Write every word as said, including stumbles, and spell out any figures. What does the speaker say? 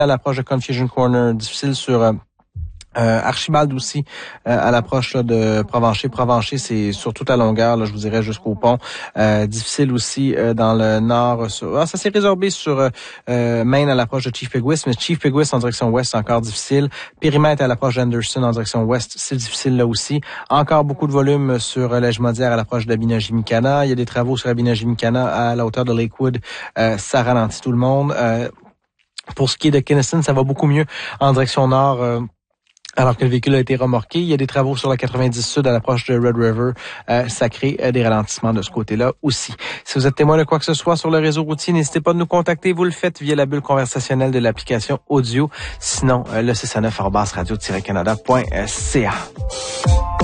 à l'approche de Confusion Corner, difficile sur euh, Euh, Archibald aussi, euh, à l'approche là, de Provencher. Provencher, c'est sur toute la longueur, là, je vous dirais, jusqu'au pont. Euh, difficile aussi euh, dans le nord. Sur... Ah, ça s'est résorbé sur euh, Maine à l'approche de Chief Peguis, mais Chief Peguis en direction ouest, c'est encore difficile. Périmètre à l'approche d'Anderson en direction ouest, c'est difficile là aussi. Encore beaucoup de volume sur euh, Lège-Maudière à l'approche d'Abinagimicana. Il y a des travaux sur Abinagimicana à la hauteur de Lakewood. Euh, ça ralentit tout le monde. Euh, pour ce qui est de Kinnison, ça va beaucoup mieux en direction nord. Euh, Alors que le véhicule a été remorqué, il y a des travaux sur la quatre-vingt-dix sud à l'approche de Red River. Euh, ça crée euh, des ralentissements de ce côté-là aussi. Si vous êtes témoin de quoi que ce soit sur le réseau routier, n'hésitez pas de nous contacter. Vous le faites via la bulle conversationnelle de l'application audio. Sinon, euh, le six cent neuf arobase radio tiret canada point c a.